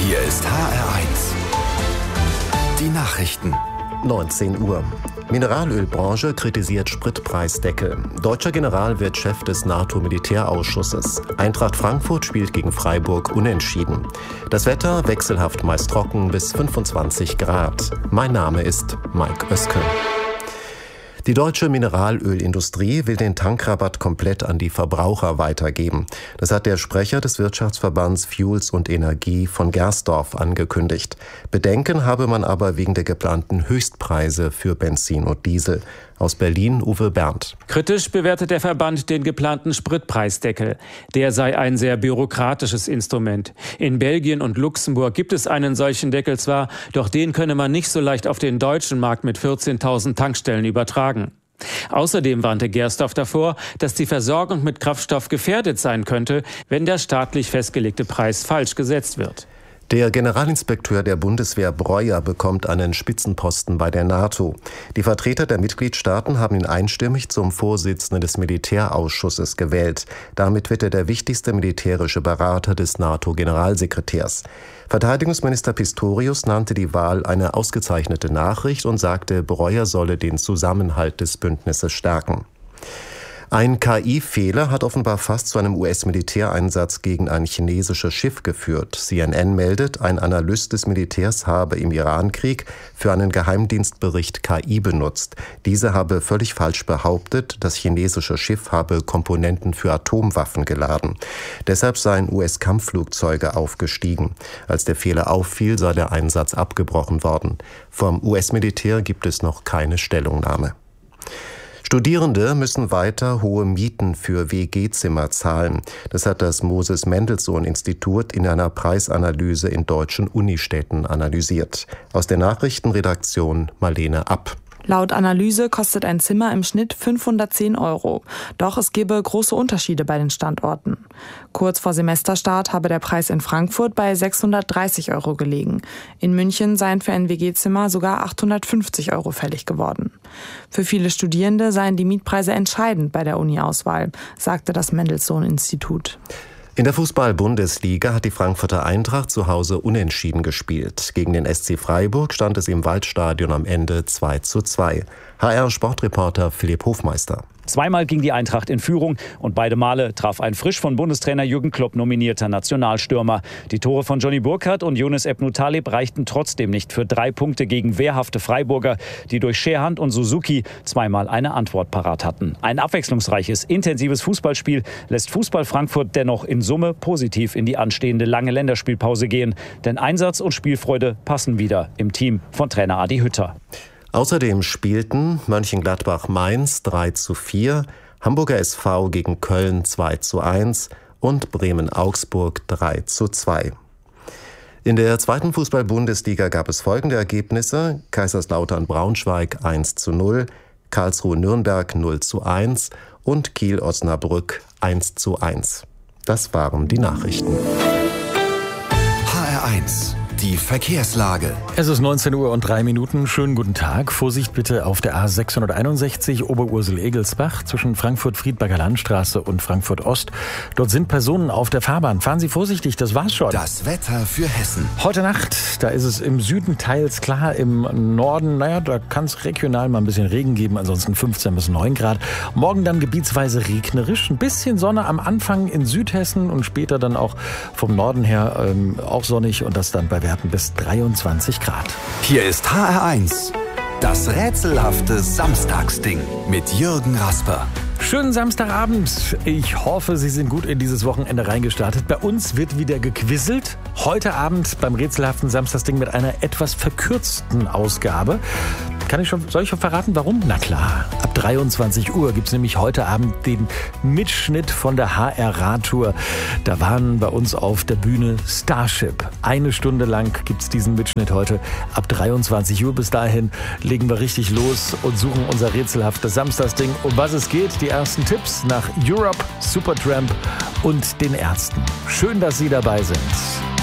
Hier ist HR1. Die Nachrichten. 19 Uhr. Mineralölbranche kritisiert Spritpreisdeckel. Deutscher General wird Chef des NATO-Militärausschusses. Eintracht Frankfurt spielt gegen Freiburg unentschieden. Das Wetter wechselhaft meist trocken bis 25 Grad. Mein Name ist Mike Oeske. Die deutsche Mineralölindustrie will den Tankrabatt komplett an die Verbraucher weitergeben. Das hat der Sprecher des Wirtschaftsverbands Fuels und Energie von Gersdorf angekündigt. Bedenken habe man aber wegen der geplanten Höchstpreise für Benzin und Diesel. Aus Berlin Uwe Berndt. Kritisch bewertet der Verband den geplanten Spritpreisdeckel. Der sei ein sehr bürokratisches Instrument. In Belgien und Luxemburg gibt es einen solchen Deckel zwar, doch den könne man nicht so leicht auf den deutschen Markt mit 14.000 Tankstellen übertragen. Außerdem warnte Gersdorf davor, dass die Versorgung mit Kraftstoff gefährdet sein könnte, wenn der staatlich festgelegte Preis falsch gesetzt wird. Der Generalinspekteur der Bundeswehr Breuer bekommt einen Spitzenposten bei der NATO. Die Vertreter der Mitgliedstaaten haben ihn einstimmig zum Vorsitzenden des Militärausschusses gewählt. Damit wird er der wichtigste militärische Berater des NATO-Generalsekretärs. Verteidigungsminister Pistorius nannte die Wahl eine ausgezeichnete Nachricht und sagte, Breuer solle den Zusammenhalt des Bündnisses stärken. Ein KI-Fehler hat offenbar fast zu einem US-Militäreinsatz gegen ein chinesisches Schiff geführt. CNN meldet, ein Analyst des Militärs habe im Irankrieg für einen Geheimdienstbericht KI benutzt. Diese habe völlig falsch behauptet, das chinesische Schiff habe Komponenten für Atomwaffen geladen. Deshalb seien US-Kampfflugzeuge aufgestiegen. Als der Fehler auffiel, sei der Einsatz abgebrochen worden. Vom US-Militär gibt es noch keine Stellungnahme. Studierende müssen weiter hohe Mieten für WG-Zimmer zahlen. Das hat das Moses-Mendelssohn-Institut in einer Preisanalyse in deutschen Unistädten analysiert. Aus der Nachrichtenredaktion Marlene App. Laut Analyse kostet ein Zimmer im Schnitt 510 €. Doch es gebe große Unterschiede bei den Standorten. Kurz vor Semesterstart habe der Preis in Frankfurt bei 630 € gelegen. In München seien für ein WG-Zimmer sogar 850 € fällig geworden. Für viele Studierende seien die Mietpreise entscheidend bei der Uni-Auswahl, sagte das Mendelssohn-Institut. In der Fußball-Bundesliga hat die Frankfurter Eintracht zu Hause unentschieden gespielt. Gegen den SC Freiburg stand es im Waldstadion am Ende 2:2. HR-Sportreporter Philipp Hofmeister. Zweimal ging die Eintracht in Führung und beide Male traf ein frisch von Bundestrainer Jürgen Klopp nominierter Nationalstürmer. Die Tore von Johnny Burkhardt und Younes Ebnou Taleb reichten trotzdem nicht für 3 Punkte gegen wehrhafte Freiburger, die durch Scherhand und Suzuki zweimal eine Antwort parat hatten. Ein abwechslungsreiches, intensives Fußballspiel lässt Fußball Frankfurt dennoch in Summe positiv in die anstehende lange Länderspielpause gehen. Denn Einsatz und Spielfreude passen wieder im Team von Trainer Adi Hütter. Außerdem spielten Mönchengladbach-Mainz 3:4, Hamburger SV gegen Köln 2:1 und Bremen-Augsburg 3:2. In der zweiten Fußball-Bundesliga gab es folgende Ergebnisse: Kaiserslautern-Braunschweig 1:0, Karlsruhe-Nürnberg 0:1 und Kiel-Osnabrück 1:1. Das waren die Nachrichten. HR1. Die Verkehrslage. Es ist 19:03 Uhr. Schönen guten Tag. Vorsicht bitte auf der A661 Oberursel-Egelsbach zwischen Frankfurt-Friedberger Landstraße und Frankfurt-Ost. Dort sind Personen auf der Fahrbahn. Fahren Sie vorsichtig, das war's schon. Das Wetter für Hessen. Heute Nacht, da ist es im Süden teils klar, im Norden, da kann es regional mal ein bisschen Regen geben, ansonsten 15 bis 9 Grad. Morgen dann gebietsweise regnerisch, ein bisschen Sonne am Anfang in Südhessen und später dann auch vom Norden her auch sonnig und das dann bei Werten bis 23 Grad. Hier ist HR1. Das rätselhafte Samstagsding mit Jürgen Rasper. Schönen Samstagabend. Ich hoffe, Sie sind gut in dieses Wochenende reingestartet. Bei uns wird wieder gequizzt. Heute Abend beim rätselhaften Samstagsding mit einer etwas verkürzten Ausgabe. Soll ich schon verraten, warum? Na klar, ab 23 Uhr gibt es nämlich heute Abend den Mitschnitt von der HR-Radtour. Da waren bei uns auf der Bühne Starship. 1 Stunde lang gibt es diesen Mitschnitt heute ab 23 Uhr. Bis dahin legen wir richtig los und suchen unser rätselhaftes Samstagsding. Um was es geht, die ersten Tipps nach Europe, Supertramp und den Ärzten. Schön, dass Sie dabei sind.